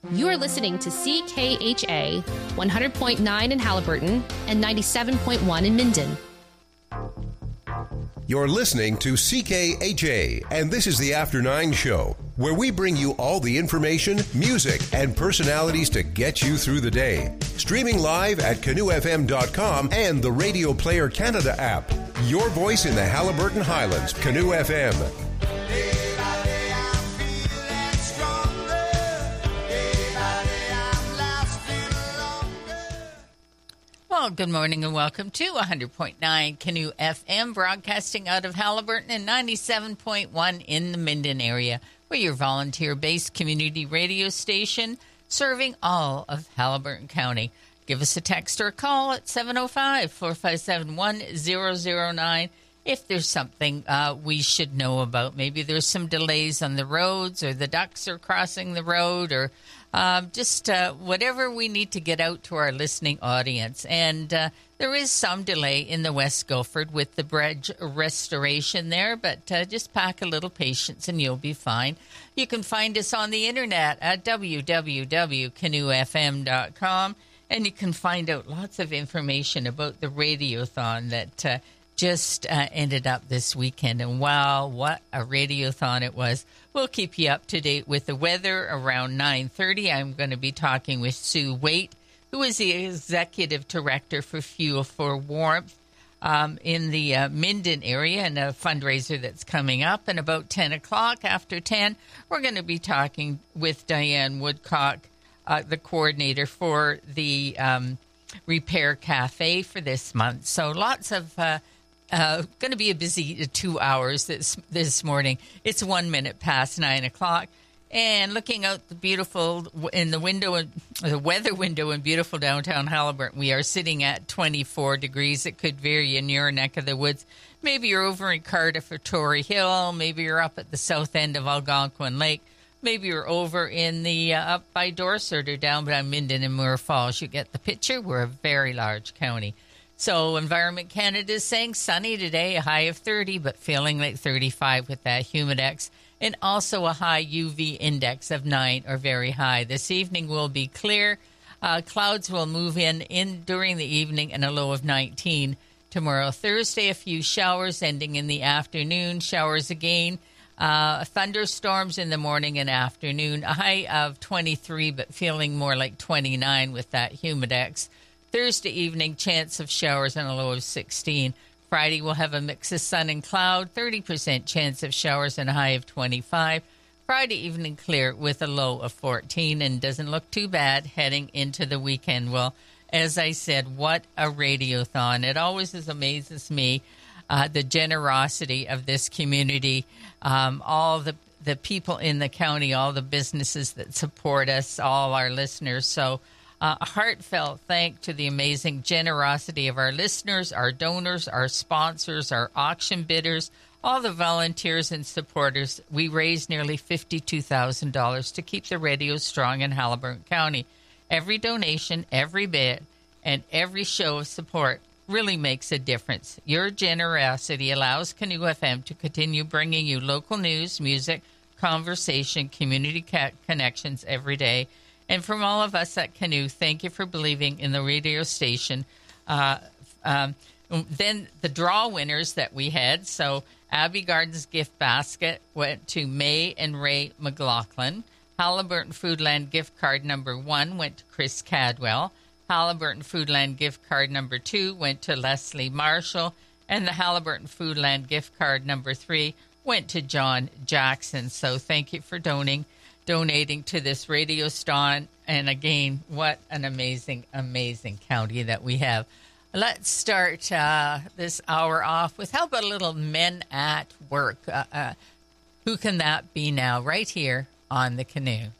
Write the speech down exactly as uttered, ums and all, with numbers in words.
You are listening to C K H A one hundred point nine in Halliburton and ninety-seven point one in Minden. You're listening to C K H A, and this is the After Nine Show, where we bring you all the information, music, and personalities to get you through the day. Streaming live at canoe f m dot com and the Radio Player Canada app. Your voice in the Halliburton Highlands, Canoe F M. Well, good morning and welcome to one hundred point nine Canoe F M, broadcasting out of Halliburton and ninety-seven point one in the Minden area. We're your volunteer-based community radio station serving all of Halliburton County. Give us a text or a call at seven oh five, four five seven, one oh oh nine if there's something uh, we should know about. Maybe there's some delays on the roads, or the ducks are crossing the road, or uh, just uh, whatever we need to get out to our listening audience. And uh, there is some delay in the West Guilford with the bridge restoration there, but uh, just pack a little patience and you'll be fine. You can find us on the internet at w w w dot canoe f m dot com, and you can find out lots of information about the Radiothon that uh, just uh, ended up this weekend. And wow, what a radiothon it was. We'll keep you up to date with the weather around nine thirty. I'm going to be talking with Sue Waite, who is the Executive Director for Fuel for Warmth um, in the uh, Minden area, and a fundraiser that's coming up. And about ten o'clock, after ten, we're going to be talking with Diane Woodcock, uh, the coordinator for the um, Repair Cafe for this month. So lots of uh, Uh, going to be a busy two hours this this morning. It's one minute past nine o'clock, and looking out the beautiful in the window, the weather window in beautiful downtown Halliburton, we are sitting at twenty-four degrees. It could vary in your neck of the woods. Maybe you're over in Cardiff or Tory Hill. Maybe you're up at the south end of Algonquin Lake. Maybe you're over in the uh, up by Dorset or down by Minden and Moore Falls. You get the picture. We're a very large county. So Environment Canada is saying sunny today, a high of thirty, but feeling like thirty-five with that humidex, and also a high U V index of nine or very high. This evening will be clear. Uh, clouds will move in, in during the evening, and a low of nineteen. Tomorrow, Thursday, a few showers ending in the afternoon. Showers again. Uh, thunderstorms in the morning and afternoon. A high of twenty-three, but feeling more like twenty-nine with that humidex. Thursday evening, chance of showers and a low of sixteen. Friday, we'll have a mix of sun and cloud, thirty percent chance of showers and a high of twenty-five. Friday evening, clear with a low of fourteen, and doesn't look too bad heading into the weekend. Well, as I said, what a radiothon. It always is amazes me, uh, the generosity of this community, um, all the, the people in the county, all the businesses that support us, all our listeners. So, Uh, a heartfelt thank to the amazing generosity of our listeners, our donors, our sponsors, our auction bidders, all the volunteers and supporters. We raised nearly fifty-two thousand dollars to keep the radio strong in Halliburton County. Every donation, every bid, and every show of support really makes a difference. Your generosity allows Canoe F M to continue bringing you local news, music, conversation, community ca- connections every day. And from all of us at Canoe, thank you for believing in the radio station. Uh, um, then the draw winners that we had. So Abbey Gardens gift basket went to May and Ray McLaughlin. Halliburton Foodland gift card number one went to Chris Cadwell. Halliburton Foodland gift card number two went to Leslie Marshall. And the Halliburton Foodland gift card number three went to John Jackson. So thank you for donating. donating to this radio station. And again, what an amazing, amazing county that we have. Let's start uh, this hour off with, how about a little Men at Work? Uh, uh, who can that be now? Right here on the Canoe.